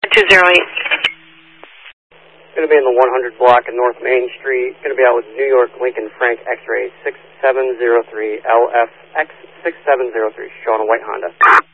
208. Going to be in the 100 block of North Main Street. Going to be out with New York Lincoln Frank X-Ray 6703 LFX 6703, showing a white Honda.